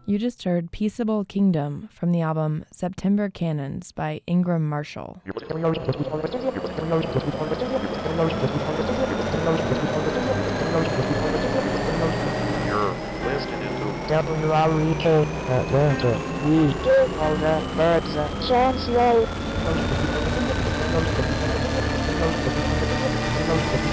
You just heard Peaceable Kingdom from the album September Cannons by Ingram Marshall. You're listening to WREK Atlanta. We do all the birds a chance,